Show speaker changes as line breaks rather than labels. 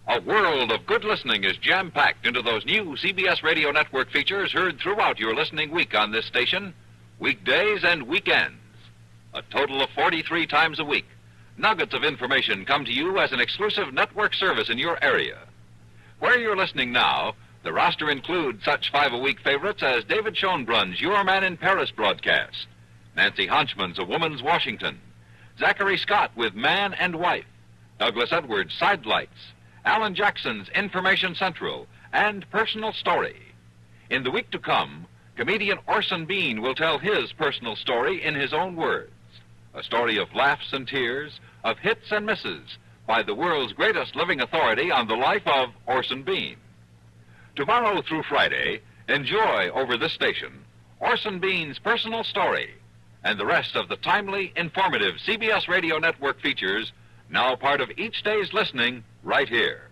A world of good listening is jam-packed into those new CBS Radio Network features heard throughout your listening week on this station, weekdays and weekends. A total of 43 times a week. Nuggets of information come to you as an exclusive network service in your area. Where you're listening now, the roster includes such 5-a-week favorites as David Schoenbrun's Your Man in Paris broadcast, Nancy Honchman's A Woman's Washington, Zachary Scott with Man and Wife, Douglas Edwards' Sidelights, Alan Jackson's Information Central, and Personal Story. In the week to come, comedian Orson Bean will tell his personal story in his own words. A story of laughs and tears, of hits and misses, by the world's greatest living authority on the life of Orson Bean. Tomorrow through Friday, enjoy over this station Orson Bean's Personal Story and the rest of the timely, informative CBS Radio Network features, now part of each day's listening right here.